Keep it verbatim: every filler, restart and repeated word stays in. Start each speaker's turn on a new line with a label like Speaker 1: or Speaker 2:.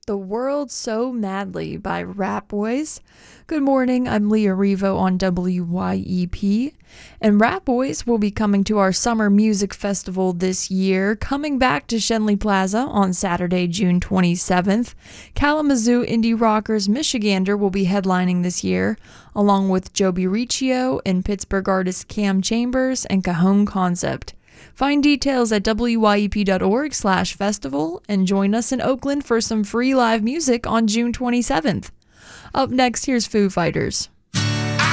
Speaker 1: The World So Madly by Rat Boys. Good morning, I'm Leah Revo on W Y E P, and Rat Boys will be coming to our Summer Music Festival this year, coming back to Schenley Plaza on Saturday, June twenty-seventh. Kalamazoo Indie Rockers Michigander will be headlining this year, along with Joby Riccio and Pittsburgh artist Cam Chambers and Cajon Concept. Find details at W Y E P dot org slash festival and join us in Oakland for some free live music on June twenty-seventh. Up next, here's Foo Fighters.